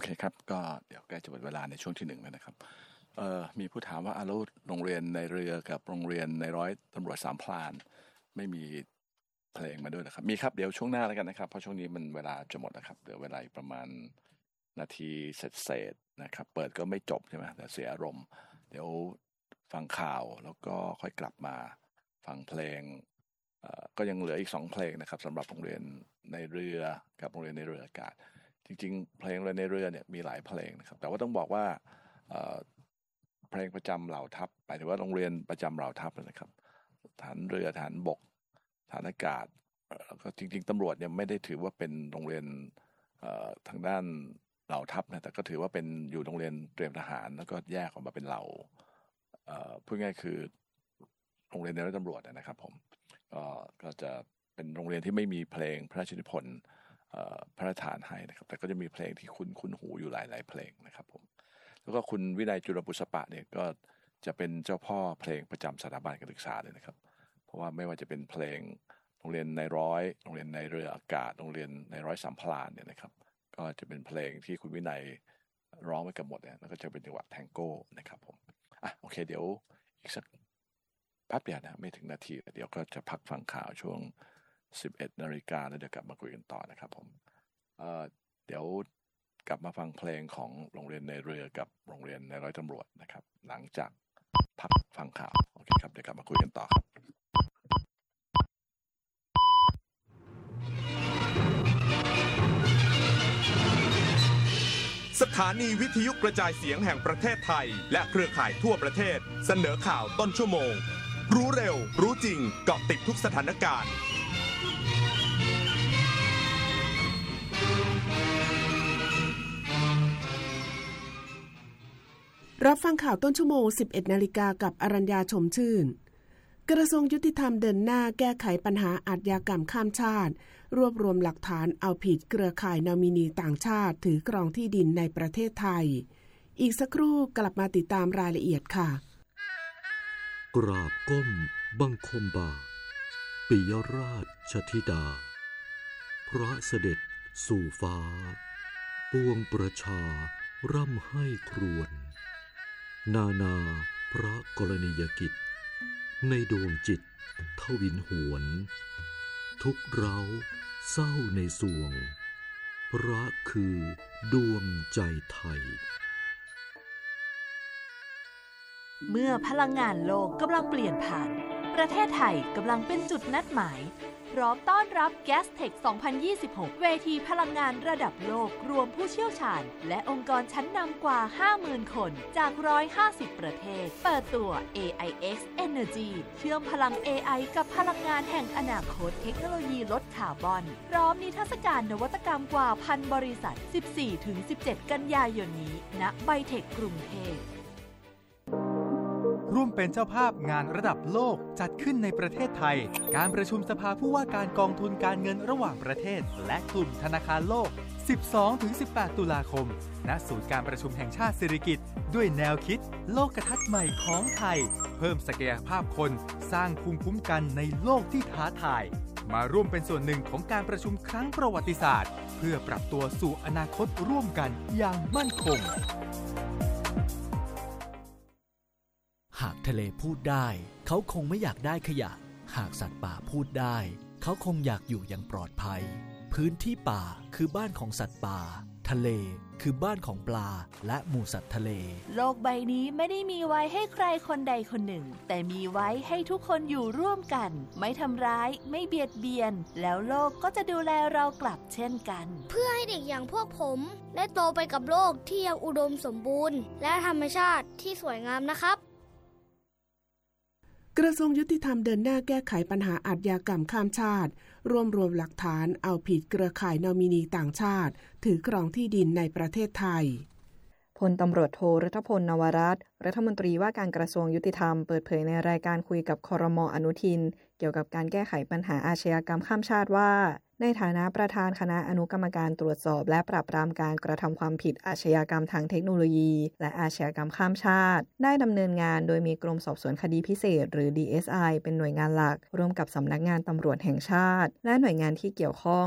เคครับก็เดี๋ยวใกล้จะหมดเวลาในช่วงที่1แล้วนะครับมีผู้ถามว่าแล้วโรงเรียนในเรือกับโรงเรียนในร้อยตำรวจสามพรานไม่มีเพลงมาด้วยนะครับมีครับเดี๋ยวช่วงหน้าแล้วกันนะครับเพราะช่วงนี้มันเวลาจะหมดแล้วครับเหลือเวลาอีกประมาณนาทีเศษนะครับเปิดก็ไม่จบใช่ไหมแต่เสียอารมณ์เดี๋ยวฟังข่าวแล้วก็ค่อยกลับมาฟังเพลงก็ยังเหลืออีก2เพลงนะครับสำหรับโรงเรียนในเรือกับโรงเรียนในเรืออากาศจริงๆเพลงในเรือเนี่ยมีหลายเพลงนะครับแต่ว่าต้องบอกว่าเพลงประจำเหล่าทัพหมายถึงว่าโรงเรียนประจำเหล่าทัพนะครับฐานเรือฐานบกฐานอากาศแล้วก็จริงๆตำรวจเนี่ยไม่ได้ถือว่าเป็นโรงเรียนทางด้านเหล่าทัพนะแต่ก็ถือว่าเป็นอยู่โรงเรียนเตรียมทหารแล้วก็แยกออกมาเป็นเหล่าพูดง่ายคือโรงเรียนในร้อยตำรวจนะครับผมก็จะเป็นโรงเรียนที่ไม่มีเพลงพระราชนิพนธ์พระราชทานให้นะครับแต่ก็จะมีเพลงที่คุ้นหูอยู่หลายเพลงนะครับผมแล้วก็คุณวินัยจุลปุษปะเนี่ยก็จะเป็นเจ้าพ่อเพลงประจำสถาบันการศึกษาเลยนะครับเพราะว่าไม่ว่าจะเป็นเพลงโรงเรียนในร้อยโรงเรียนในเรืออากาศโรงเรียนในร้อยสามพรานเนี่ยนะครับก็จะเป็นเพลงที่คุณวินัยร้องไว้กับหมดเนี่ยแล้วก็จะเป็นจังหวะแทงโก้นะครับผมโอเคเดี๋ยวอีกสักแป๊บเดียวนะไม่ถึงนาทีเดี๋ยวก็จะพักฟังข่าวช่วง11 นาฬิกาแล้วเดี๋ยวกลับมาคุยกันต่อนะครับผมเดี๋ยวกลับมาฟังเพลงของโรงเรียนในเรือกับโรงเรียนในร้อยตำรวจนะครับหลังจากพักฟังข่าวโอเคครับเดี๋ยวกลับมาคุยกันต่อครับสถานีวิทยุกระจายเสียงแห่งประเทศไทยและเครือข่ายทั่วประเทศเสนอข่าวต้นชั่วโมงรู้เร็วรู้จริงเกาะติดทุกสถานการณ์รับฟังข่าวต้นชั่วโมง 11 นาฬิกากับอรัญญาชมชื่นกระทรวงยุติธรรมเดินหน้าแก้ไขปัญหาอาชญากรรมข้ามชาติรวบรวมหลักฐานเอาผิดเครือข่ายนอมินีต่างชาติถือครองที่ดินในประเทศไทยอีกสักครู่กลับมาติดตามรายละเอียดค่ะกราบก้มบังคมบาทปิยราชธิดาพระเสด็จสู่ฟ้าปวงประชาร่ำให้ครวญนานาพระกรณียกิจในดวงจิตทวินหวนทุกเร้าเศร้าในสวงพระคือดวงใจไทยเมื่อพลังงานโลกกำลังเปลี่ยนผ่านประเทศไทยกำลังเป็นจุดนัดหมายพร้อมต้อนรับ Gastech 2026 เวทีพลังงานระดับโลกรวมผู้เชี่ยวชาญและองค์กรชั้นนำกว่า 50,000 คนจาก 150 ประเทศเปิดตัว AIX Energy เชื่อมพลัง AI กับพลังงานแห่งอนาคตเทคโนโลยีลดคาร์บอนพร้อมนิทรรศการนวัตกรรมกว่า 1,000 บริษัท 14-17 กันยายนนี้ณไบเทคกรุงเทพร่วมเป็นเจ้าภาพงานระดับโลกจัดขึ้นในประเทศไทยการประชุมสภาผู้ว่าการกองทุนการเงินระหว่างประเทศและกลุ่มธนาคารโลก 12-18 ตุลาคมณศูนย์การประชุมแห่งชาติสิริกิติ์ด้วยแนวคิดโลกทัศน์ใหม่ของไทยเพิ่มศักยภาพคนสร้างภูมิคุ้มกันในโลกที่ท้าทายมาร่วมเป็นส่วนหนึ่งของการประชุมครั้งประวัติศาสตร์เพื่อปรับตัวสู่อนาคตร่วมกันอย่างมั่นคงหากทะเลพูดได้เขาคงไม่อยากได้ขยะหากสัตว์ป่าพูดได้เขาคงอยากอยู่อย่างปลอดภัยพื้นที่ป่าคือบ้านของสัตว์ป่าทะเลคือบ้านของปลาและหมู่สัตว์ทะเลโลกใบนี้ไม่ได้มีไว้ให้ใครคนใดคนหนึ่งแต่มีไว้ให้ทุกคนอยู่ร่วมกันไม่ทำร้ายไม่เบียดเบียนแล้วโลกก็จะดูแลเรากลับเช่นกันเพื่อให้เด็กอย่างพวกผมได้โตไปกับโลกที่ยังอุดมสมบูรณ์และธรรมชาติที่สวยงามนะครับกระทรวงยุติธรรมเดินหน้าแก้ไขปัญหาอาชญากรรมข้ามชาติรวมหลักฐานเอาผิดเครือข่ายนอมินีต่างชาติถือครองที่ดินในประเทศไทยพลตำรวจโทรัฐพลนวรัตน์รัฐมนตรีว่าการกระทรวงยุติธรรมเปิดเผยในรายการคุยกับครม.อนุทินเกี่ยวกับการแก้ไขปัญหาอาชญากรรมข้ามชาติว่าในฐานะประธานคณะอนุกรรมการตรวจสอบและปราบปรามการกระทำความผิดอาชญากรรมทางเทคโนโลยีและอาชญากรรมข้ามชาติได้ดำเนินงานโดยมีกรมสอบสวนคดีพิเศษหรือ DSI เป็นหน่วยงานหลักร่วมกับสำนักงานตำรวจแห่งชาติและหน่วยงานที่เกี่ยวข้อง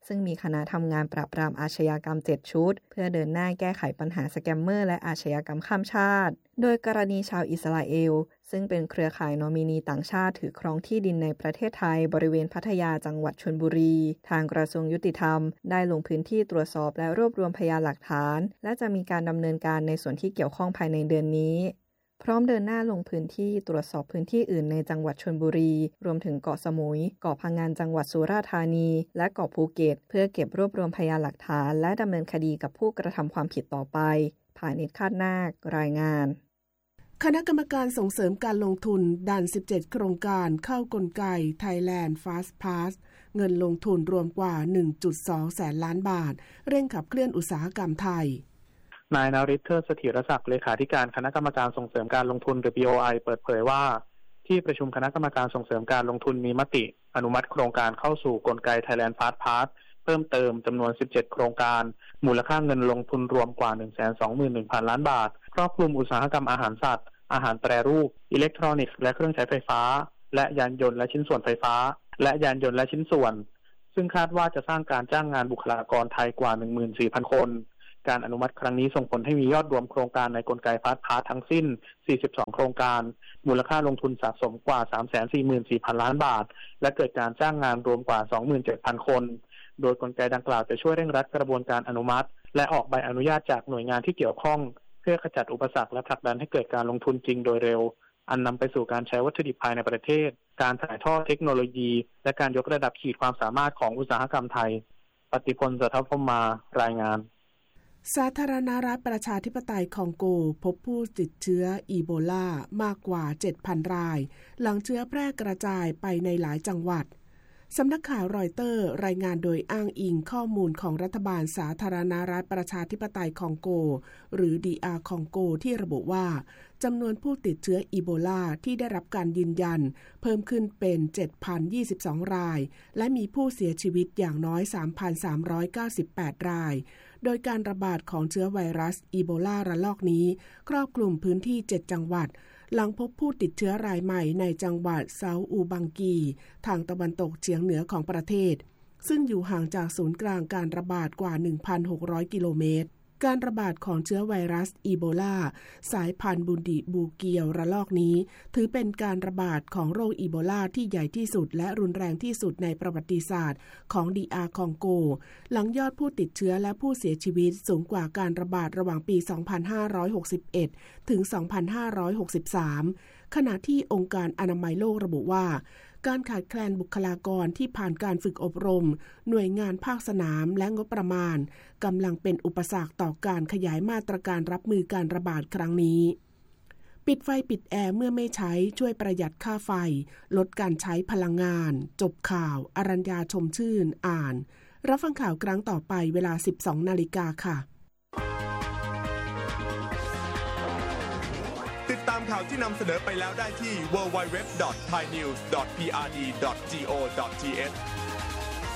ซึ่งมีคณะทำงานปราบปรามอาชญากรรม7ชุดเพื่อเดินหน้าแก้ไขปัญหาสแกมเมอร์และอาชญากรรมข้ามชาติโดยกรณีชาวอิสราเอลซึ่งเป็นเครือข่ายนอมินีต่างชาติถือครองที่ดินในประเทศไทยบริเวณพัทยาจังหวัดชลบุรีทางกระทรวงยุติธรรมได้ลงพื้นที่ตรวจสอบและรวบรวมพยานหลักฐานและจะมีการดำเนินการในส่วนที่เกี่ยวข้องภายในเดือนนี้พร้อมเดินหน้าลงพื้นที่ตรวจสอบพื้นที่อื่นในจังหวัดชลบุรีรวมถึงเกาะสมุยเกาะพะงันจังหวัดสุราษฎร์ธานีและเกาะภูเก็ตเพื่อเก็บรวบรวมพยานหลักฐานและดำเนินคดีกับผู้กระทำความผิดต่อไปพาณิชย์คาดนาครายงานคณะกรรมการส่งเสริมการลงทุนดัน17โครงการเข้ากลไก Thailand Fast Pass เงินลงทุนรวมกว่า 1.2 แสนล้านบาทเร่งขับเคลื่อนอุตสาหกรรมไทยนายนฤทธิ์ เทิดเสถียรศักดิ์เลขาธิการคณะกรรมการส่งเสริมการลงทุนหรือ BOI เปิดเผยว่าที่ประชุมคณะกรรมการส่งเสริมการลงทุนมีมติอนุมัติโครงการเข้าสู่กลไก Thailand Fast Pass เพิ่มเติมจำนวน17โครงการมูลค่าเงินลงทุนรวมกว่า 121,000 ล้านบาทครอบคลุมอุตสาหกรรมอาหารสัตว์อาหารแปรรูปอิเล็กทรอนิกส์และเครื่องใช้ไฟฟ้าและยานยนต์และชิ้นส่วนไฟฟ้าและยานยนต์และชิ้นส่วนซึ่งคาดว่าจะสร้างการจ้างงานบุคลากรไทยกว่า 14,000 คนการอนุมัติครั้งนี้ส่งผลให้มียอดรวมโครงการในกลไกฟาสต์พาสทั้งสิ้น42โครงการมูลค่าลงทุนสะสมกว่า 344,000 ล้านบาทและเกิดการจ้างงานรวมกว่า 27,000 คนโดยกลไกดังกล่าวจะช่วยเร่งรัดกระบวนการอนุมัติและออกใบอนุญาตจากหน่วยงานที่เกี่ยวข้องเพื่อขจัดอุปสรรคและผลักดันให้เกิดการลงทุนจริงโดยเร็วอันนำไปสู่การใช้วัตถุดิบภายในประเทศการถ่ายทอดเทคโนโลยีและการยกระดับขีดความสามารถของอุตสาหกรรมไทยปฏิพล สัทธพมารายงานสาธารณรัฐประชาธิปไตยคองโกพบผู้ติดเชื้ออีโบลามากกว่า 7,000 รายหลังเชื้อแพร่กระจายไปในหลายจังหวัดสำนักข่าวรอยเตอร์รายงานโดยอ้างอิงข้อมูลของรัฐบาลสาธารณรัฐประชาธิปไตยคองโกหรือ DR คองโกที่ระบุว่าจำนวนผู้ติดเชื้ออีโบลาที่ได้รับการยืนยันเพิ่มขึ้นเป็น 7,022 รายและมีผู้เสียชีวิตอย่างน้อย 3,398 รายโดยการระบาดของเชื้อไวรัสอีโบลาระลอกนี้ครอบคลุมพื้นที่7จังหวัดหลังพบผู้ติดเชื้อรายใหม่ในจังหวัดเซาอูบังกีทางตะวันตกเฉียงเหนือของประเทศซึ่งอยู่ห่างจากศูนย์กลางการระบาดกว่า 1,600 กิโลเมตรการระบาดของเชื้อไวรัสอีโบลาสายพันธุ์บุนดิบูเกียวระลอกนี้ถือเป็นการระบาดของโรคอีโบลาที่ใหญ่ที่สุดและรุนแรงที่สุดในประวัติศาสตร์ของ DR คองโกหลังยอดผู้ติดเชื้อและผู้เสียชีวิตสูงกว่าการระบาดระหว่างปี 2561 ถึง 2563 ขณะที่องค์การอนามัยโลกระบุว่าการขาดแคลนบุคลากรที่ผ่านการฝึกอบรมหน่วยงานภาคสนามและงบประมาณกำลังเป็นอุปสรรคต่อการขยายมาตรการรับมือการระบาดครั้งนี้ปิดไฟปิดแอร์เมื่อไม่ใช้ช่วยประหยัดค่าไฟลดการใช้พลังงานจบข่าวอรัญญาชมชื่นอ่านรับฟังข่าวครั้งต่อไปเวลา 12:00 น.ค่ะติดตามข่าวที่นำเสนอไปแล้วได้ที่ www.thainews.prd.go.th